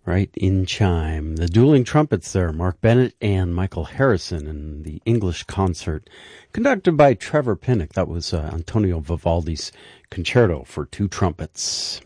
Right in chime. The dueling trumpets there, Mark Bennett and Michael Harrison in the English concert, conducted by Trevor Pinnock. That was Antonio Vivaldi's Concerto for Two Trumpets.